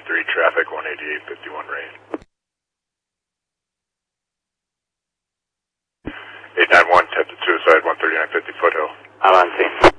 traffic, 18851 rain. 891, attempted suicide, 13950 Foothill. I'm on scene.